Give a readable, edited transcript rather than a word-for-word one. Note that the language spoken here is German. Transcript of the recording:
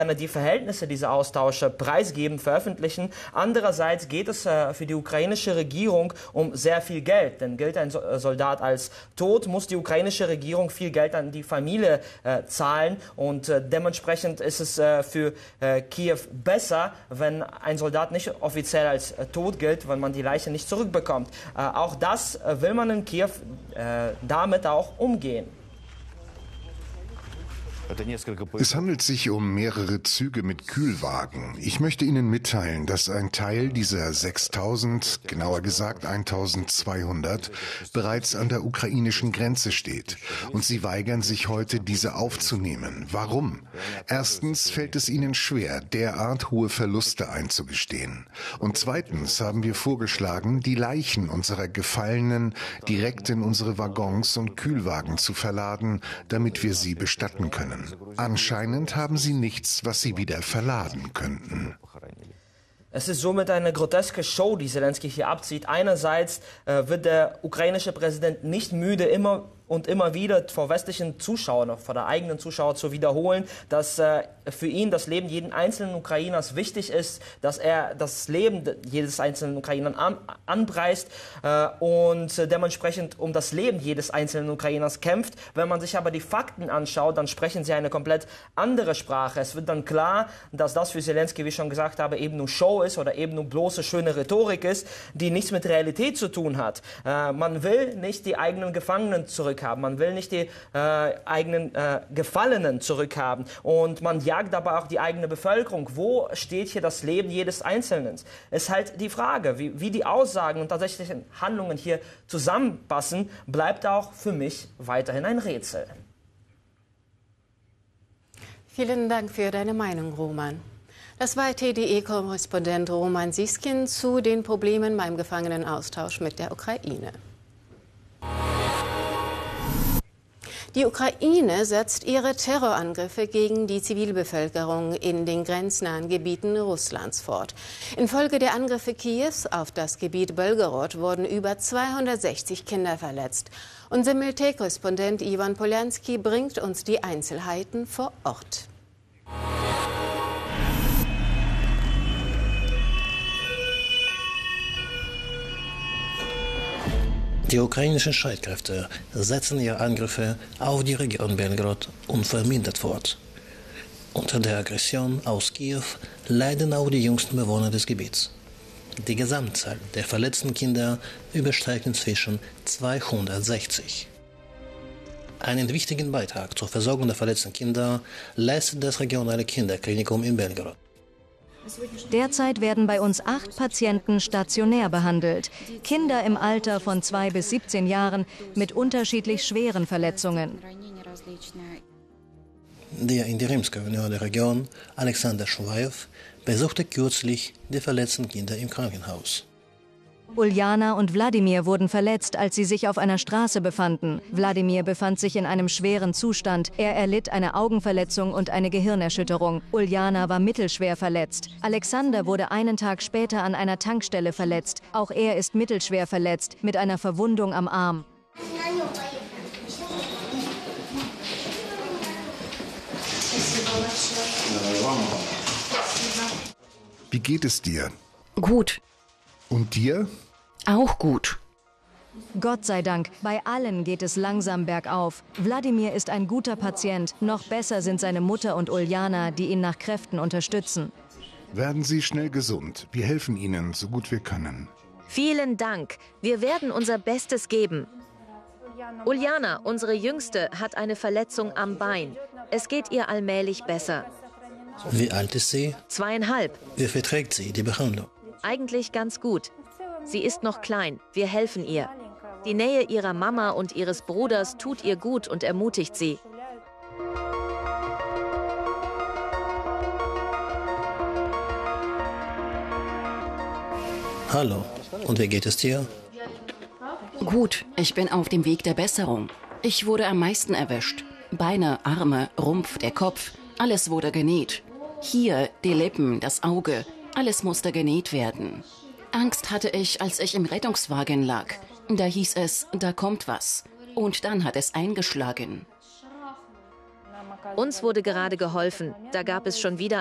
die Verhältnisse dieser Austausche preisgeben, veröffentlichen. Andererseits geht es für die ukrainische Regierung um sehr viel Geld. Denn gilt ein Soldat als tot, muss die ukrainische Regierung viel Geld an die Familie zahlen. Und dementsprechend ist es für Kiew besser, wenn ein Soldat nicht offiziell als tot gilt, wenn man die Leiche nicht zurückbekommt. Auch das will man in Kiew damit auch umgehen. Es handelt sich um mehrere Züge mit Kühlwagen. Ich möchte Ihnen mitteilen, dass ein Teil dieser 6.000, genauer gesagt 1.200, bereits an der ukrainischen Grenze steht. Und sie weigern sich heute, diese aufzunehmen. Warum? Erstens fällt es ihnen schwer, derart hohe Verluste einzugestehen. Und zweitens haben wir vorgeschlagen, die Leichen unserer Gefallenen direkt in unsere Waggons und Kühlwagen zu verladen, damit wir sie bestatten können. Anscheinend haben sie nichts, was sie wieder verladen könnten. Es ist somit eine groteske Show, die Zelensky hier abzieht. Einerseits wird der ukrainische Präsident nicht müde, immer wieder vor westlichen Zuschauern, vor der eigenen Zuschauer zu wiederholen, dass für ihn das Leben jeden einzelnen Ukrainers wichtig ist, dass er das Leben jedes einzelnen Ukrainers anpreist und dementsprechend um das Leben jedes einzelnen Ukrainers kämpft. Wenn man sich aber die Fakten anschaut, dann sprechen sie eine komplett andere Sprache. Es wird dann klar, dass das für Zelensky, wie ich schon gesagt habe, eben nur Show ist oder eben nur bloße schöne Rhetorik ist, die nichts mit Realität zu tun hat. Man will nicht die eigenen Gefangenen zurückhaben, man will nicht die eigenen Gefallenen zurückhaben und man jagt aber auch die eigene Bevölkerung. Wo steht hier das Leben jedes Einzelnen? Es ist halt die Frage, wie die Aussagen und tatsächlichen Handlungen hier zusammenpassen, bleibt auch für mich weiterhin ein Rätsel. Vielen Dank für deine Meinung, Roman. Das war TDE-Korrespondent Roman Siskin zu den Problemen beim Gefangenenaustausch mit der Ukraine. Die Ukraine setzt ihre Terrorangriffe gegen die Zivilbevölkerung in den grenznahen Gebieten Russlands fort. Infolge der Angriffe Kiews auf das Gebiet Belgorod wurden über 260 Kinder verletzt. Unser Militärkorrespondent Ivan Poljanski bringt uns die Einzelheiten vor Ort. Die ukrainischen Streitkräfte setzen ihre Angriffe auf die Region Belgorod unvermindert fort. Unter der Aggression aus Kiew leiden auch die jüngsten Bewohner des Gebiets. Die Gesamtzahl der verletzten Kinder übersteigt inzwischen 260. Einen wichtigen Beitrag zur Versorgung der verletzten Kinder leistet das regionale Kinderklinikum in Belgorod. Derzeit werden bei uns 8 Patienten stationär behandelt. Kinder im Alter von 2 bis 17 Jahren mit unterschiedlich schweren Verletzungen. Der Interimsgouverneur der Region, Alexander Schuwajew, besuchte kürzlich die verletzten Kinder im Krankenhaus. Uljana und Wladimir wurden verletzt, als sie sich auf einer Straße befanden. Wladimir befand sich in einem schweren Zustand. Er erlitt eine Augenverletzung und eine Gehirnerschütterung. Uljana war mittelschwer verletzt. Alexander wurde einen Tag später an einer Tankstelle verletzt. Auch er ist mittelschwer verletzt, mit einer Verwundung am Arm. Wie geht es dir? Gut. Und dir? Auch gut. Gott sei Dank, bei allen geht es langsam bergauf. Wladimir ist ein guter Patient. Noch besser sind seine Mutter und Uljana, die ihn nach Kräften unterstützen. Werden Sie schnell gesund. Wir helfen Ihnen, so gut wir können. Vielen Dank. Wir werden unser Bestes geben. Uljana, unsere Jüngste, hat eine Verletzung am Bein. Es geht ihr allmählich besser. Wie alt ist sie? 2,5. Wie verträgt sie die Behandlung? Eigentlich ganz gut. Sie ist noch klein. Wir helfen ihr. Die Nähe ihrer Mama und ihres Bruders tut ihr gut und ermutigt sie. Hallo, und wie geht es dir? Gut, ich bin auf dem Weg der Besserung. Ich wurde am meisten erwischt. Beine, Arme, Rumpf, der Kopf, alles wurde genäht. Hier, die Lippen, das Auge, alles musste genäht werden. Angst hatte ich, als ich im Rettungswagen lag. Da hieß es, da kommt was. Und dann hat es eingeschlagen. Uns wurde gerade geholfen. Da gab es schon wieder